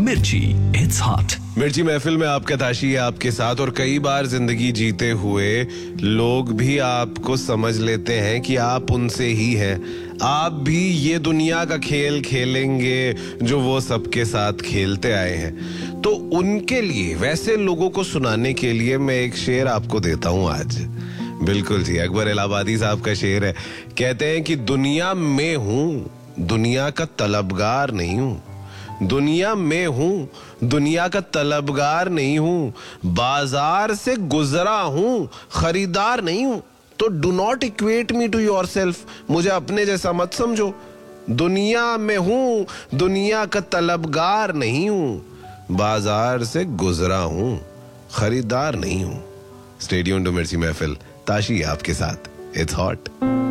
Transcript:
मिर्ची, it's hot. मिर्ची महफिल में आपका ताशी है आपके साथ। और कई बार जिंदगी जीते हुए लोग भी आपको समझ लेते हैं कि आप उनसे ही हैं। आप भी ये दुनिया का खेल खेलेंगे जो वो सबके साथ खेलते आए हैं। तो उनके लिए, वैसे लोगों को सुनाने के लिए मैं एक शेर आपको देता हूं आज। बिल्कुल जी, अकबर इलाहाबादी साहब का शेर है। कहते हैं कि दुनिया में हूं, दुनिया का तलबगार नहीं हूं। दुनिया में हूं, दुनिया का तलबगार नहीं हूं। बाजार से गुजरा हूं, खरीदार नहीं हूं। तो do not equate me to yourself, मुझे अपने जैसा मत समझो। दुनिया में हूं, दुनिया का तलबगार नहीं हूं। बाजार से गुजरा हूं, खरीदार नहीं हूं। स्टेडियम टू मिर्ची महफिल, ताशी आपके साथ। It's hot.